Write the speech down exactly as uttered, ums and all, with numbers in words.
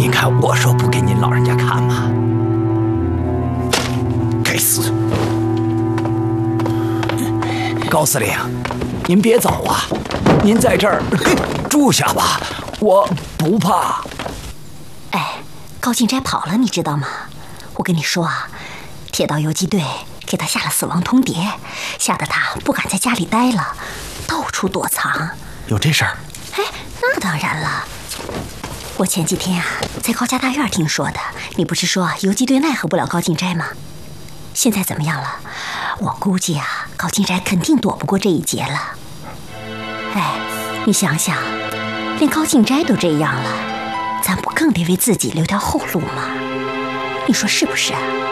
您看我说不给您老人家看吗？该死！高司令，您别走啊，您在这儿住下吧，我不怕。 哎，高进斋跑了，你知道吗？我跟你说啊，铁道游击队给他下了死亡通牒，吓得他不敢在家里待了，到处躲藏。 有这事儿？ 哎，那当然了。我前几天啊，在高家大院听说的。你不是说游击队奈何不了高进斋吗？现在怎么样了？我估计啊，高进斋肯定躲不过这一劫了。哎，你想想，连高进斋都这样了，咱不更得为自己留条后路吗？你说是不是啊？